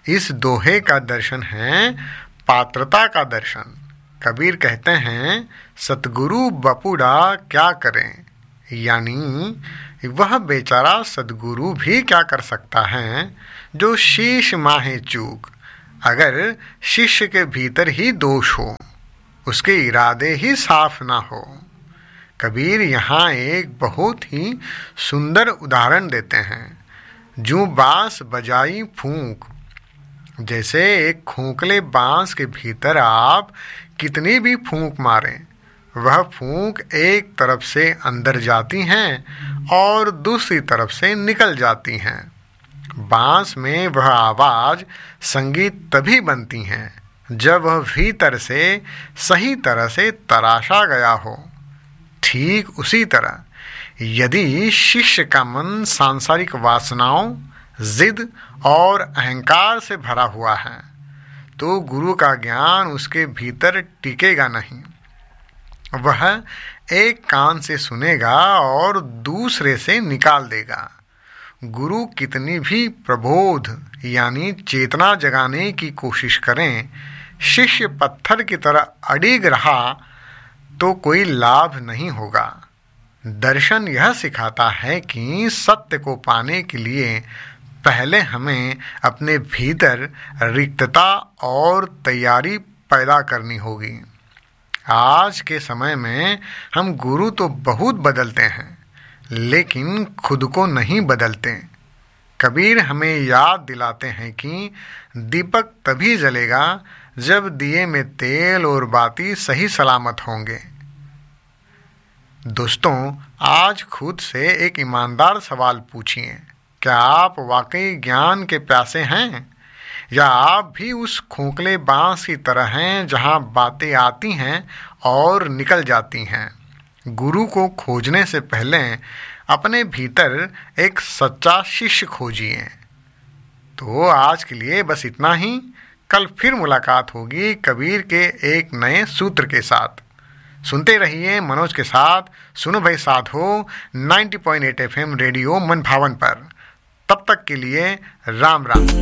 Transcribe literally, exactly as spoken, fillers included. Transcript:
इस दोहे का दर्शन है पात्रता का दर्शन। कबीर कहते हैं, सतगुरु बपुड़ा क्या करें, यानी वह बेचारा सदगुरु भी क्या कर सकता है जो शीश माहे चूक। अगर शिष्य के भीतर ही दोष हो, उसके इरादे ही साफ ना हो। कबीर यहाँ एक बहुत ही सुंदर उदाहरण देते हैं। जूं बांस बजाई फूंक, जैसे एक खोखले बांस के भीतर आप कितनी भी फूंक मारें, वह फूंक एक तरफ से अंदर जाती हैं और दूसरी तरफ से निकल जाती हैं। बांस में वह आवाज संगीत तभी बनती है जब वह भीतर से सही तरह से तराशा गया हो। ठीक उसी तरह यदि शिष्य का मन सांसारिक वासनाओं, जिद और अहंकार से भरा हुआ है, तो गुरु का ज्ञान उसके भीतर टिकेगा नहीं। वह एक कान से सुनेगा और दूसरे से निकाल देगा। गुरु कितनी भी प्रबोध यानी चेतना जगाने की कोशिश करें, शिष्य पत्थर की तरह अडिग रहा तो कोई लाभ नहीं होगा। दर्शन यह सिखाता है कि सत्य को पाने के लिए पहले हमें अपने भीतर रिक्तता और तैयारी पैदा करनी होगी। आज के समय में हम गुरु तो बहुत बदलते हैं, लेकिन खुद को नहीं बदलते। कबीर हमें याद दिलाते हैं कि दीपक तभी जलेगा जब दिए में तेल और बाती सही सलामत होंगे। दोस्तों, आज खुद से एक ईमानदार सवाल पूछिए, क्या आप वाकई ज्ञान के प्यासे हैं, या आप भी उस खोखले बांस की तरह हैं जहां बातें आती हैं और निकल जाती हैं। गुरु को खोजने से पहले अपने भीतर एक सच्चा शिष्य खोजिए। तो आज के लिए बस इतना ही। कल फिर मुलाकात होगी कबीर के एक नए सूत्र के साथ। सुनते रहिए मनोज के साथ सुनो भाई साधो नब्बे पॉइंट आठ एफ एम रेडियो मन भावन पर। तब तक के लिए राम राम।